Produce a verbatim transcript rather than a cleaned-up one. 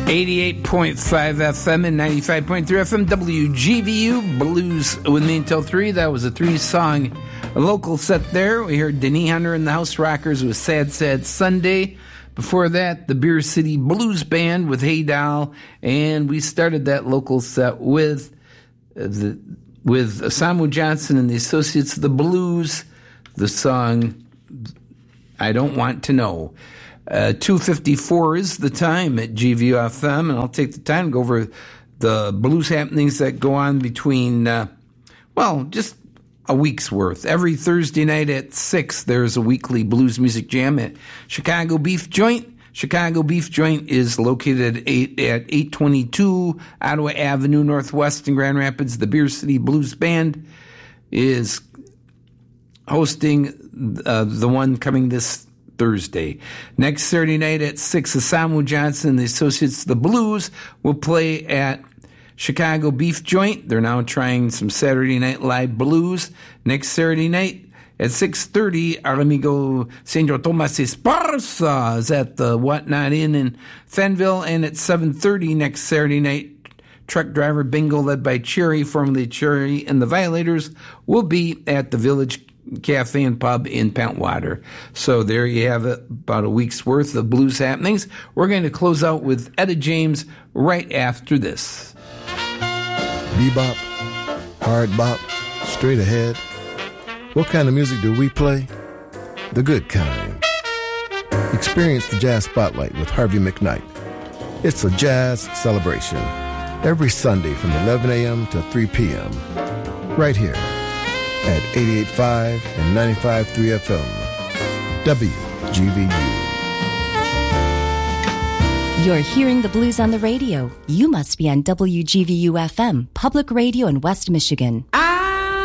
eighty-eight point five F M and ninety-five point three F M, W G V U, Blues with me until three. That was a three-song local set there. We heard Denny Hunter and the House Rockers with Sad Sad Sunday. Before that, the Beer City Blues Band with Hey Doll. And we started that local set with the with Samu Johnson and the Associates of the Blues, the song I Don't Want to Know. Uh, two fifty-four is the time at G V U F M, and I'll take the time to go over the blues happenings that go on between, uh, well, just a week's worth. Every Thursday night at six, there's a weekly blues music jam at Chicago Beef Joint. Chicago Beef Joint is located at eight, at eight twenty-two Ottawa Avenue Northwest in Grand Rapids. The Beer City Blues Band is hosting uh, the one coming this Thursday. Next Saturday night at six, Samu Johnson and the Associates of the Blues will play at Chicago Beef Joint. They're now trying some Saturday Night Live blues. Next Saturday night at six thirty, our amigo Senor Tomas Esparza is at the Whatnot Inn in Fenville. And at seven thirty next Saturday night, Truck Driver Bingo led by Cherry, formerly Cherry and the Violators, will be at the Village Cafe and Pub in Pentwater. So there you have it, about a week's worth of blues happenings. We're going to close out with Etta James right after this. Bebop, hard bop, straight ahead. What kind of music do we play? The good kind. Experience the Jazz Spotlight with Harvey McKnight. It's a jazz celebration every Sunday from eleven a.m. to three p.m. right here at eighty-eight point five and ninety-five point three F M, W G V U. You're hearing the blues on the radio. You must be on W G V U F M, public radio in West Michigan.